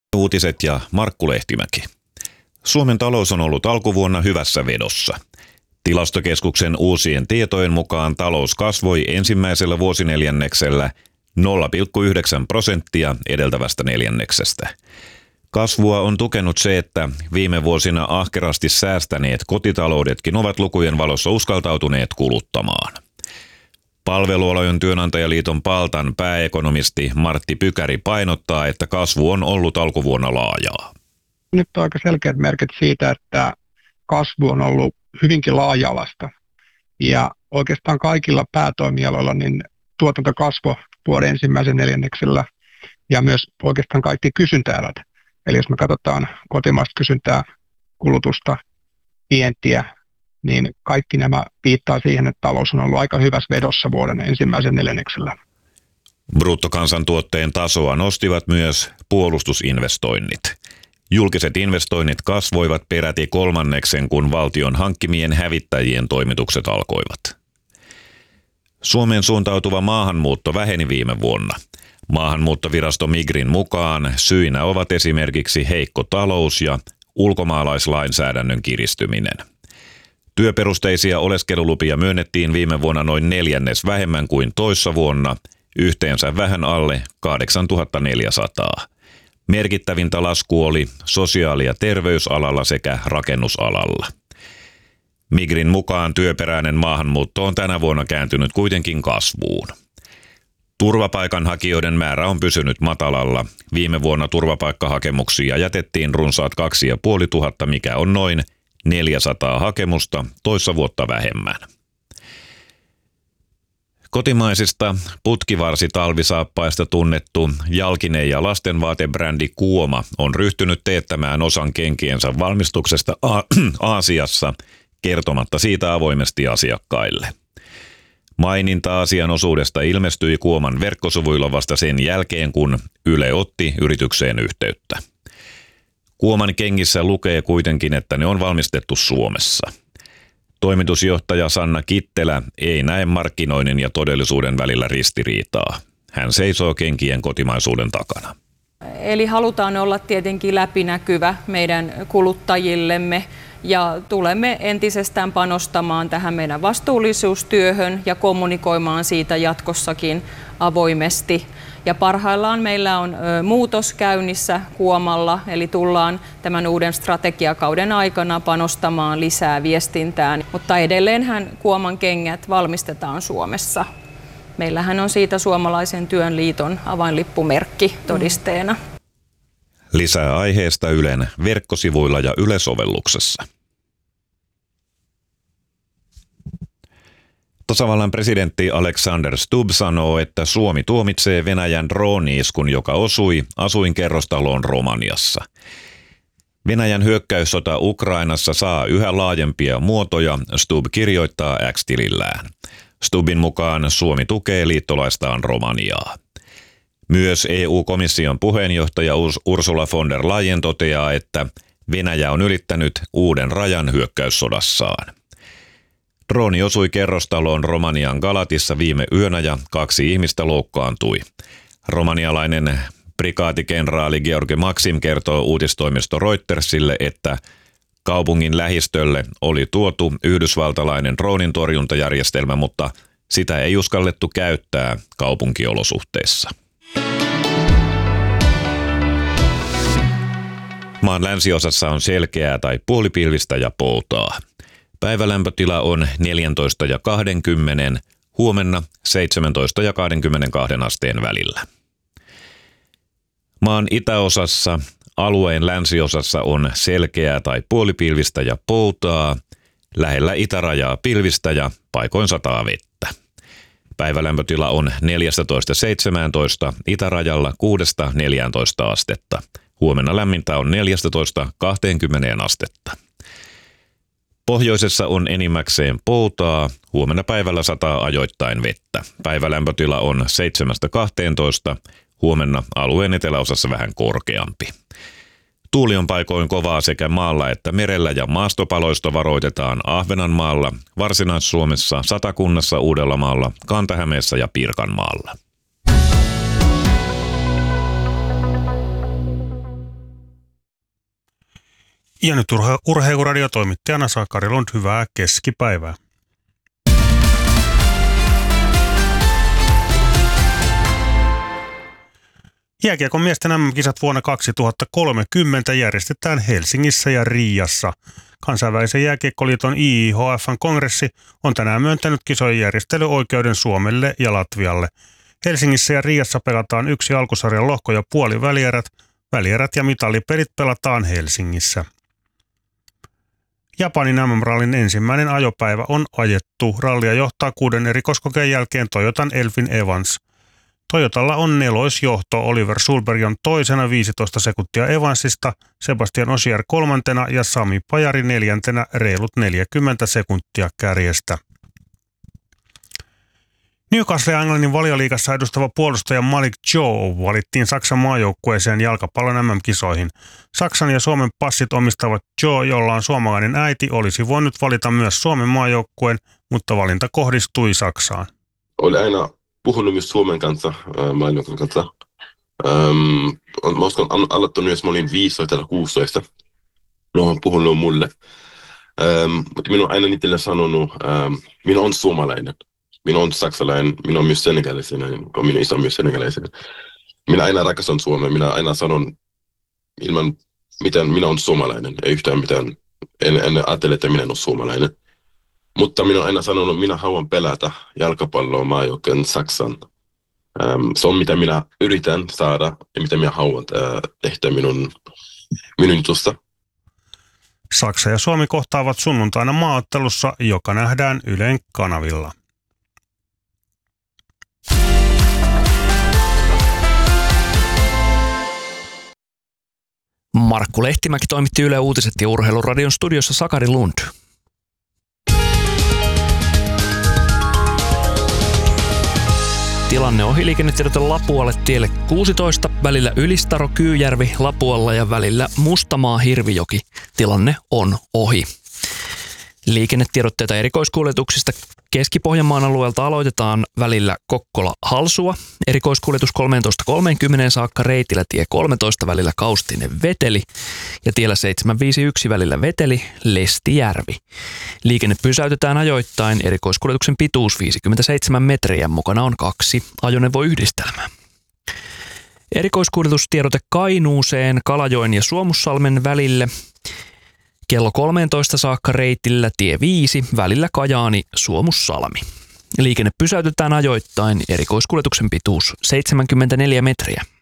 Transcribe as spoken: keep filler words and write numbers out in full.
Uutiset ja Markku Lehtimäki. Suomen talous on ollut alkuvuonna hyvässä vedossa. Tilastokeskuksen uusien tietojen mukaan talous kasvoi ensimmäisellä vuosineljänneksellä nolla pilkku yhdeksän prosenttia edeltävästä neljänneksestä. Kasvua on tukenut se, että viime vuosina ahkerasti säästäneet kotitaloudetkin ovat lukujen valossa uskaltautuneet kuluttamaan. Palvelualojen työnantajaliiton Paltan pääekonomisti Martti Pykäri painottaa, että kasvu on ollut alkuvuonna laajaa. Nyt on aika selkeät merkit siitä, että kasvu on ollut hyvinkin laaja-alaista. Ja oikeastaan kaikilla päätoimialoilla niin tuotanto kasvoi vuoden ensimmäisen neljänneksellä ja myös oikeastaan kaikki kysyntäerät. Eli jos me katsotaan kotimaista kysyntää, kulutusta, vientiä, niin kaikki nämä viittaa siihen, että talous on ollut aika hyvässä vedossa vuoden ensimmäisen neljänneksellä. Bruttokansantuotteen tasoa nostivat myös puolustusinvestoinnit. Julkiset investoinnit kasvoivat peräti kolmanneksen, kun valtion hankkimien hävittäjien toimitukset alkoivat. Suomeen suuntautuva maahanmuutto väheni viime vuonna. Maahanmuuttovirasto Migrin mukaan syinä ovat esimerkiksi heikko talous ja ulkomaalaislainsäädännön kiristyminen. Työperusteisia oleskelulupia myönnettiin viime vuonna noin neljännes vähemmän kuin toissa vuonna, yhteensä vähän alle kahdeksantuhattaneljäsataa. Merkittävintä lasku oli sosiaali- ja terveysalalla sekä rakennusalalla. Migrin mukaan työperäinen maahanmuutto on tänä vuonna kääntynyt kuitenkin kasvuun. Turvapaikanhakijoiden määrä on pysynyt matalalla. Viime vuonna turvapaikkahakemuksia jätettiin runsaat kaksi ja puoli tuhatta, mikä on noin neljäsataa hakemusta toissa vuotta vähemmän. Kotimaisista putkivarsitalvisaappaista tunnettu jalkine- ja lastenvaatebrändi Kuoma on ryhtynyt teettämään osan kenkiensä valmistuksesta A- Aasiassa kertomatta siitä avoimesti asiakkaille. Maininta asian osuudesta ilmestyi Kuoman verkkosivuilla vasta sen jälkeen, kun Yle otti yritykseen yhteyttä. Kuoman kengissä lukee kuitenkin, että ne on valmistettu Suomessa. Toimitusjohtaja Sanna Kittelä ei näe markkinoinnin ja todellisuuden välillä ristiriitaa. Hän seisoo kenkien kotimaisuuden takana. Eli halutaan olla tietenkin läpinäkyvä meidän kuluttajillemme ja tulemme entisestään panostamaan tähän meidän vastuullisuustyöhön ja kommunikoimaan siitä jatkossakin avoimesti. Ja parhaillaan meillä on muutos käynnissä Kuomalla, eli tullaan tämän uuden strategiakauden aikana panostamaan lisää viestintään. Mutta edelleenhän Kuoman kengät valmistetaan Suomessa. Meillähän on siitä Suomalaisen työn liiton avainlippumerkki todisteena. Lisää aiheesta Ylen verkkosivuilla ja Yle-sovelluksessa. Tasavallan presidentti Alexander Stubb sanoo, että Suomi tuomitsee Venäjän drooni-iskun, joka osui asuinkerrostaloon Romaniassa. Venäjän hyökkäyssota Ukrainassa saa yhä laajempia muotoja, Stubb kirjoittaa X-tilillään. Stubbin mukaan Suomi tukee liittolaistaan Romaniaa. Myös E U-komission puheenjohtaja Ursula von der Leyen toteaa, että Venäjä on ylittänyt uuden rajan hyökkäyssodassaan. Drooni osui kerrostaloon Romanian Galatissa viime yönä ja kaksi ihmistä loukkaantui. Romanialainen prikaatikenraali George Maxim kertoo uutistoimisto Reutersille, että kaupungin lähistölle oli tuotu yhdysvaltalainen droonin torjuntajärjestelmä, mutta sitä ei uskallettu käyttää kaupunkiolosuhteissa. Maan länsiosassa on selkeää tai puolipilvistä ja poutaa. Päivälämpötila on neljätoista ja kaksikymmentä, huomenna seitsemäntoista ja kaksikymmentäkaksi asteen välillä. Maan itäosassa, alueen länsiosassa on selkeää tai puolipilvistä ja poutaa, lähellä itärajaa pilvistä ja paikoin sataa vettä. Päivälämpötila on neljätoista seitsemäntoista, itärajalla kuudesta neljääntoista astetta. Huomenna lämmintä on neljätoista kaksikymmentä astetta. Pohjoisessa on enimmäkseen poutaa, huomenna päivällä sataa ajoittain vettä. Päivälämpötila on seitsemästä kahteentoista, huomenna alueen eteläosassa vähän korkeampi. Tuuli on paikoin kovaa sekä maalla että merellä ja maastopaloista varoitetaan Ahvenanmaalla, Varsinais-Suomessa, Satakunnassa, Uudellamaalla, Kanta-Hämeessä ja Pirkanmaalla. Ja nyt urhe- urheiluradiotoimittajana Sakari Lund, hyvää keskipäivää. Jääkiekon miesten M M-kisat vuonna kaksituhattakolmekymmentä järjestetään Helsingissä ja Riiassa. Kansainvälisen jääkiekkoliiton I I H F:n kongressi on tänään myöntänyt kisojen järjestelyoikeuden Suomelle ja Latvialle. Helsingissä ja Riiassa pelataan yksi alkusarjan lohko ja puoli välierät. Välierät ja mitalipelit pelataan Helsingissä. Japanin M M-rallin ensimmäinen ajopäivä on ajettu. Rallia johtaa kuuden erikoiskokeen jälkeen Toyotan Elfin Evans. Toyotalla on neloisjohto. Oliver Sulberg on toisena viisitoista sekuntia Evansista, Sebastian Ogier kolmantena ja Sami Pajari neljäntenä reilut neljäkymmentä sekuntia kärjestä. Newcastle Englannin Valioliigassa edustava puolustaja Malik Joe valittiin Saksan maajoukkueeseen jalkapallon M M-kisoihin. Saksan ja Suomen passit omistavat Joe, jolla on suomalainen äiti, olisi voinut valita myös Suomen maajoukkueen, mutta valinta kohdistui Saksaan. Oli aina puhunut myös Suomen kanssa, äh, maailman kanssa. Ähm, mä uskon, on aloittanut, jos mä olin viisitoista tai kuusitoista. No, on puhunut mulle. Ähm, mutta minä olen aina niille sanonut, ähm, minä olen suomalainen. Minä olen saksalainen, minä olen myös senegalainen, kun minun isä on myös senegalainen. Minä aina rakastan Suomea, minä aina sanon ilman mitään, minä olen suomalainen, ei yhtään mitään, en, en ajattele, että minä olen suomalainen. Mutta minä olen aina sanonut, minä haluan pelata jalkapalloa maajoukkueen Saksan. Ähm, se on mitä minä yritän saada ja mitä minä haluan äh, tehdä minun, minun jutusta. Saksa ja Suomi kohtaavat sunnuntaina maaottelussa, joka nähdään Ylen kanavilla. Markku Lehtimäki toimitti Yle Uutiset ja Urheiluradion studiossa Sakari Lund. Tilanne ohiliikennetiedote Lapualle tielle kuusitoista, välillä Ylistaro-Kyyjärvi Lapualla ja välillä Mustamaa-Hirvijoki. Tilanne on ohi. Liikennetiedotteita erikoiskuljetuksista Keski-Pohjanmaan alueelta aloitetaan välillä Kokkola-Halsua. Erikoiskuljetus kolmetoista kolmekymmentä saakka reitillä tie kolmetoista välillä Kaustinen-Veteli ja tiellä seitsemän viisikymmentäyksi välillä Veteli-Lestijärvi. Liikenne pysäytetään ajoittain. Erikoiskuljetuksen pituus viisikymmentäseitsemän metriä. Mukana on kaksi ajoneuvoyhdistelmää. Erikoiskuljetustiedote Kainuuseen Kalajoen ja Suomussalmen välille. Kello kolmetoista saakka reitillä tie viisi välillä Kajaani-Suomussalmi. Liikenne pysäytetään ajoittain. Erikoiskuljetuksen pituus seitsemänkymmentäneljä metriä.